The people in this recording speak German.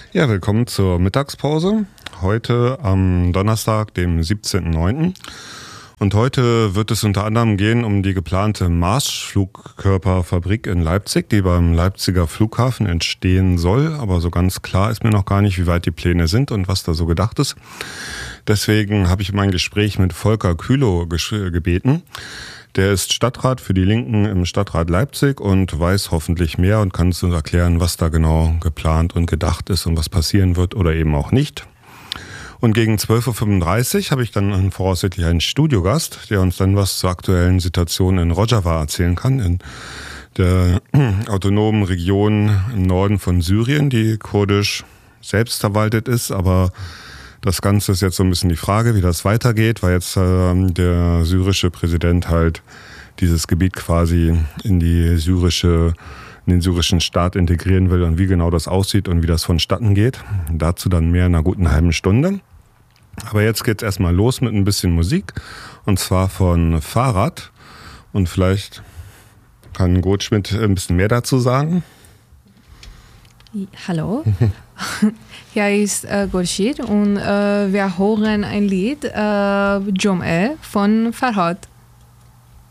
Ja, willkommen zur Mittagspause. Heute am Donnerstag, dem 17.09. Und heute wird es unter anderem gehen um die geplante Marschflugkörperfabrik in Leipzig, die beim Leipziger Flughafen entstehen soll. Aber so ganz klar ist mir noch gar nicht, wie weit die Pläne sind und was da so gedacht ist. Deswegen habe ich mein Gespräch mit Volker Kühlow gebeten. Der ist Stadtrat für die Linken im Stadtrat Leipzig und weiß hoffentlich mehr und kann uns erklären, was da genau geplant und gedacht ist und was passieren wird oder eben auch nicht. Und gegen 12.35 Uhr habe ich dann voraussichtlich einen Studiogast, der uns dann was zur aktuellen Situation in Rojava erzählen kann, in der autonomen Region im Norden von Syrien, die kurdisch selbstverwaltet ist, aber das Ganze ist jetzt so ein bisschen die Frage, wie das weitergeht, weil jetzt der syrische Präsident halt dieses Gebiet quasi in den syrischen Staat integrieren will und wie genau das aussieht und wie das vonstatten geht. Dazu dann mehr in einer guten halben Stunde. Aber jetzt geht's erstmal los mit ein bisschen Musik und zwar von Fahrrad. Und vielleicht kann Goldschmidt ein bisschen mehr dazu sagen. Hallo, hier ist Gurshid und wir hören ein Lied Jum'e von Farhad.